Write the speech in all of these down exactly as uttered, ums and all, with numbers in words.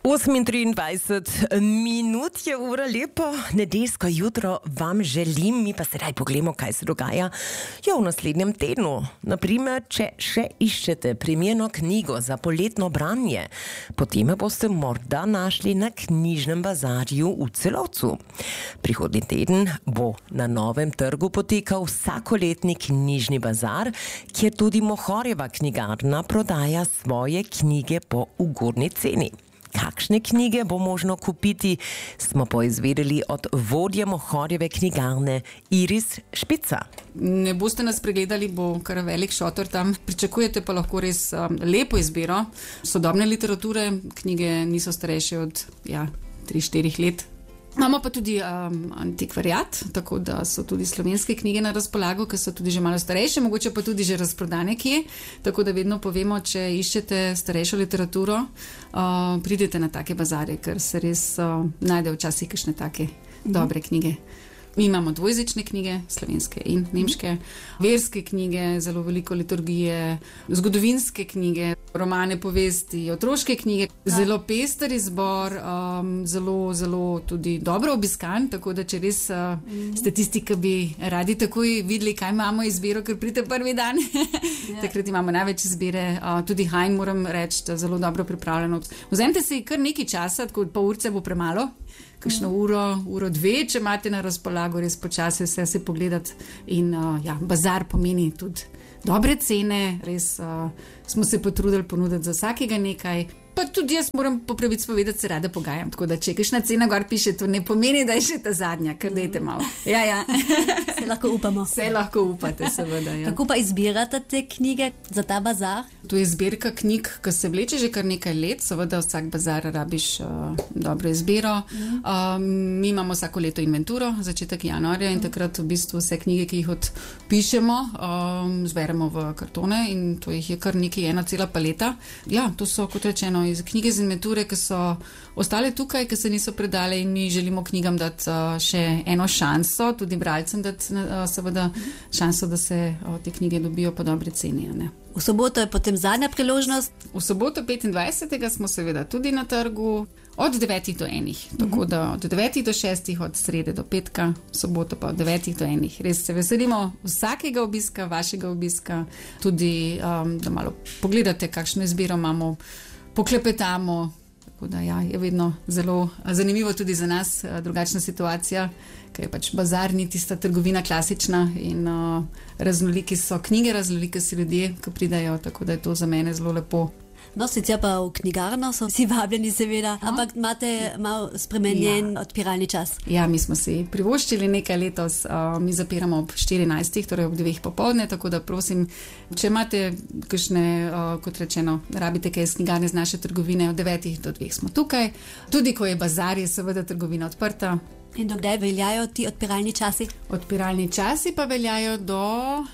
osemindvajset minut je ura, lepo nedeljsko jutro vam želim, mi pa sedaj pogledamo, kaj se dogaja jo v naslednjem tednu. Naprimer, če še iščete primerno knjigo za poletno branje, potem jo boste morda našli na knjižnem bazarju v Celovcu. Prihodnji teden bo na Novem trgu potekal vsakoletni knjižni bazar, kjer tudi Mohorjeva knjigarna prodaja svoje knjige po ugodni ceni. Kakšne knjige bo možno kupiti, smo poizvedeli od vodje Mohorjeve knjigarne Iris Špica. Ne boste nas pregledali, bo kar velik šotor tam. Pričakujete pa lahko res um, lepo izbiro sodobne literature. Knjige niso starejše od ja, tri štiri let. Imamo pa tudi um, antikvariat, tako da so tudi slovenske knjige na razpolago, ki so tudi že malo starejše, mogoče pa tudi že razprodane kje. Tako da vedno povemo, če iščete starejšo literaturo, uh, pridete na take bazare, ker se res uh, najde včasih kakšne take mhm. dobre knjige. Mi imamo dvojezične knjige, slovenske in nemške, verske knjige, zelo veliko liturgije, zgodovinske knjige, romane, povesti, otroške knjige, zelo pester izbor, um, zelo, zelo tudi dobro obiskan, tako da če res uh, ste tisti, ki bi radi takoj videli, kaj imamo izbiro, ker pridete prvi dan, takrat imamo največ izbire, uh, tudi Hajn, moram reči, zelo dobro pripravljeno. Vzemite si kar nekaj časa, tako pol urce bo premalo, kakšno uro, uro dve, če imate na razpolago, res počasi vse se pogledati in uh, ja, bazar pomeni tudi dobre cene, res uh, smo se potrudili ponuditi za vsakega nekaj. Pa tudi jaz moram po pravici povedati, se rada pogajam, tako da če kakšna cena gor piše, to ne pomeni, da je še ta zadnja, ker dajte malo. Ja, ja. Se lahko upamo. Se lahko upate, seveda, ja. Kako pa izbirate te knjige za ta bazar? To je zbirka knjig, ki se vleče že kar nekaj let, seveda vsak bazar rabiš uh, dobro izbiro. Mm. Um, mi imamo vsako leto inventuro, začetek januarja in mm. takrat v bistvu vse knjige, ki jih odpišemo, um, zberemo v kartone in to jih je kar nekaj, ena cela paleta. Ja, to so, kot rečeno, iz knjige z inventure, ki so ostale tukaj, ki se niso predale in mi želimo knjigam dati uh, še eno šanso, tudi bralcem dati uh, seveda šanso, da se uh, te knjige dobijo po dobri ceni. Ne? V soboto je potem zadnja priložnost. V soboto petindvajsetega smo seveda tudi na trgu od devetih do enih, tako da od devetih do šestih, od srede do petka, v soboto pa od devetih do enih. Res se veselimo vsakega obiska, vašega obiska, tudi um, da malo pogledate, kakšno izbiro imamo, poklepetamo, tako da ja, je vedno zelo zanimivo tudi za nas, drugačna situacija, ker je pač bazar ni tista trgovina klasična in uh, raznoliki so knjige, raznoliki so ljudje, ki pridajo, tako da je to za mene zelo lepo. No, sicer pa v knjigarno so vsi vabljeni seveda, no? Ampak imate malo spremenjen ja. odpiralni čas. Ja, mi smo si privoščili nekaj letos, uh, mi zapiramo ob štirinajstih, torej ob dveh popoldne, tako da prosim, če imate kakšne, uh, kot rečeno, rabite kaj iz knjigarne z naše trgovine, od devetih do dveh smo tukaj. Tudi ko je bazar, je seveda trgovina odprta. In dokdaj veljajo ti odpiralni časi? Odpiralni časi pa veljajo do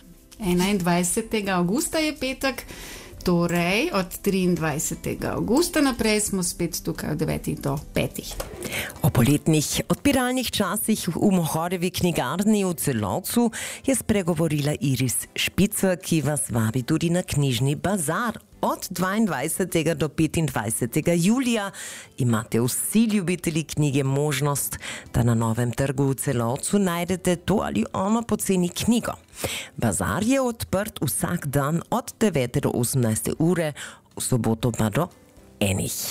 enaindvajsetega avgusta je petek. Torej, od triindvajsetega avgusta naprej smo spet tukaj od devetih do petih. O poletnih odpiralnih časih v Mohorjevi knjigarni v Celovcu je spregovorila Iris Špica, ki vas vabi tudi na knjižni bazar. Od dvaindvajsetega do petindvajsetega julija imate vsi ljubitelji knjige možnost, da na Novem trgu v Celovcu najdete to ali ono poceni knjigo. Bazar je odprt vsak dan od devete do osemnajste ure, v soboto pa do enih.